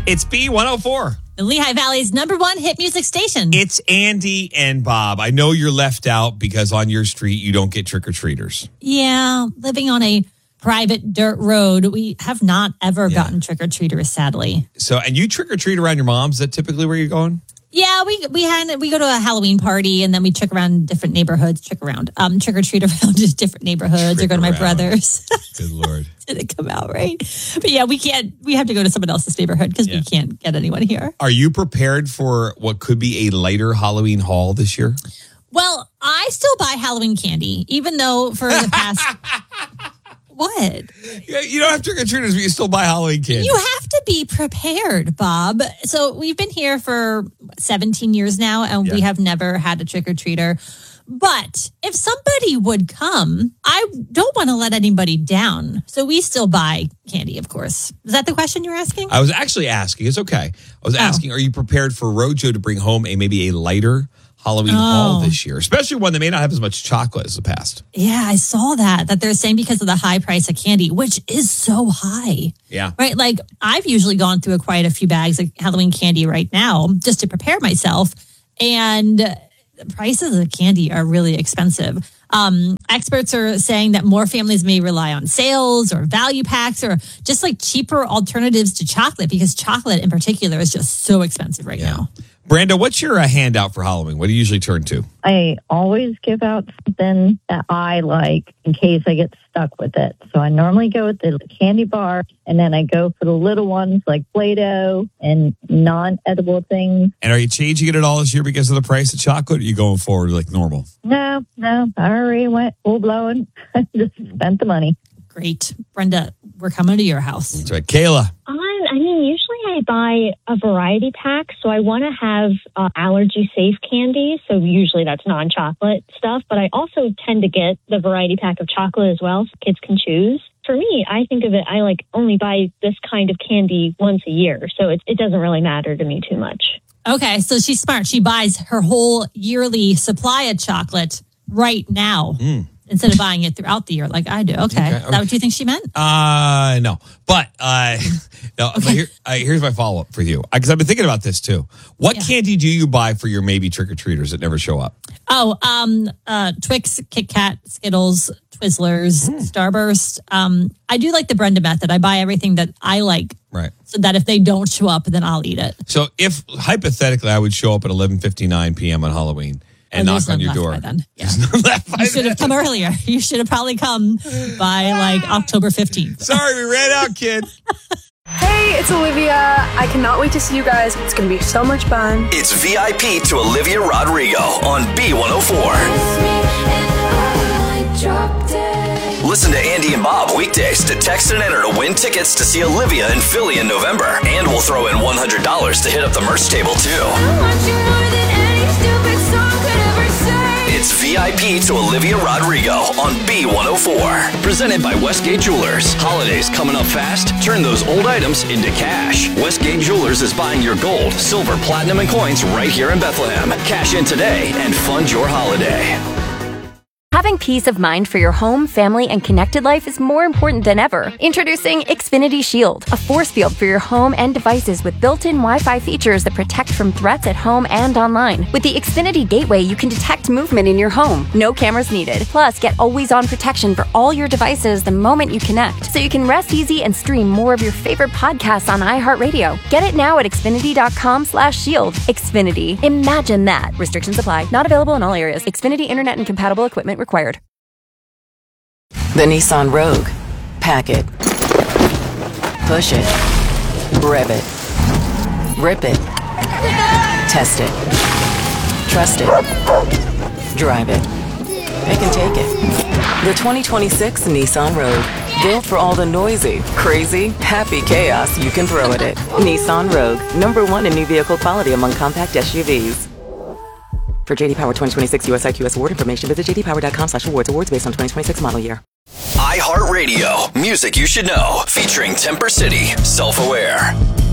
It's B104. The Lehigh Valley's #1 hit music station. It's Andy and Bob. I know you're left out because on your street you don't get trick-or-treaters. Yeah, living on a private dirt road, we have not ever gotten trick-or-treaters, sadly. So, and you trick-or-treat around your mom's? Is that typically where you're going? Yeah, we go to a Halloween party and then we trick around different neighborhoods. Trick or treat around to different neighborhoods or go to my brother's. Good Lord. Didn't come out right. But yeah, we have to go to someone else's neighborhood because we can't get anyone here. Are you prepared for what could be a lighter Halloween haul this year? Well, I still buy Halloween candy, even though for the past... What? Yeah, you don't have trick-or-treaters, but you still buy Halloween candy. You have to be prepared, Bob. So we've been here for 17 years now, and we have never had a trick-or-treater. But if somebody would come, I don't want to let anybody down. So we still buy candy, of course. Is that the question you were asking? I was actually asking. It's okay. I was asking, are you prepared for Rojo to bring home maybe a lighter Halloween haul this year, especially one that may not have as much chocolate as the past? Yeah, I saw that they're saying because of the high price of candy, which is so high. Yeah. Right? Like, I've usually gone through quite a few bags of Halloween candy right now just to prepare myself. And the prices of candy are really expensive. Experts are saying that more families may rely on sales or value packs or just like cheaper alternatives to chocolate because chocolate in particular is just so expensive right now. Brenda, what's your handout for Halloween? What do you usually turn to? I always give out something that I like in case I get stuck with it. So I normally go with the candy bar, and then I go for the little ones like Play-Doh and non-edible things. And are you changing it at all this year because of the price of chocolate, or are you going forward like normal? No. I already went full-blown. I just spent the money. Great. Brenda, we're coming to your house. That's right. Kayla. Usually I buy a variety pack, so I want to have allergy-safe candy. So usually that's non-chocolate stuff, but I also tend to get the variety pack of chocolate as well, so kids can choose. For me, I think of it, I only buy this kind of candy once a year, so it doesn't really matter to me too much. Okay, so she's smart. She buys her whole yearly supply of chocolate right now. Instead of buying it throughout the year like I do. Okay. Is that what you think she meant? No. But here's my follow-up for you. Because I've been thinking about this too. What candy do you buy for your maybe trick-or-treaters that never show up? Twix, Kit Kat, Skittles, Twizzlers, Starburst. I do like the Brenda method. I buy everything that I like. Right. So that if they don't show up, then I'll eat it. So if, hypothetically, I would show up at 11:59 p.m. on Halloween, and knock on your door. Then. Yeah. You should have come earlier. You should have probably come by October 15th. Sorry, we ran out, kid. Hey, it's Olivia. I cannot wait to see you guys. It's going to be so much fun. It's VIP to Olivia Rodrigo on B104. Listen to Andy and Bob weekdays to text and enter to win tickets to see Olivia in Philly in November. And we'll throw in $100 to hit up the merch table, too. It's VIP to Olivia Rodrigo on B104. Presented by Westgate Jewelers. Holidays coming up fast? Turn those old items into cash. Westgate Jewelers is buying your gold, silver, platinum, and coins right here in Bethlehem. Cash in today and fund your holiday. Having peace of mind for your home, family, and connected life is more important than ever. Introducing Xfinity Shield, a force field for your home and devices with built-in Wi-Fi features that protect from threats at home and online. With the Xfinity Gateway, you can detect movement in your home. No cameras needed. Plus, get always-on protection for all your devices the moment you connect, so you can rest easy and stream more of your favorite podcasts on iHeartRadio. Get it now at Xfinity.com/shield. Xfinity. Imagine that. Restrictions apply. Not available in all areas. Xfinity Internet and compatible equipment required. The Nissan Rogue. Pack it. Push it. Rev it. Rip it. Test it. Trust it. Drive it. Pick and take it. The 2026 Nissan Rogue. Built for all the noisy, crazy, happy chaos you can throw at it. Nissan Rogue. #1 in new vehicle quality among compact SUVs. For JD Power 2026 US IQS award information, visit jdpower.com/awards. Awards based on 2026 model year. iHeartRadio. Music you should know. Featuring Temper City. Self-Aware.